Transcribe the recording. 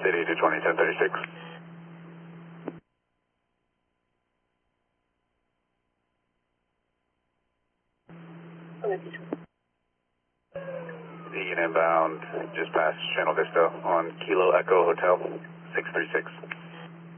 City to 201036. Vegan inbound, just past Channel Vista on Kilo Echo Hotel, 636.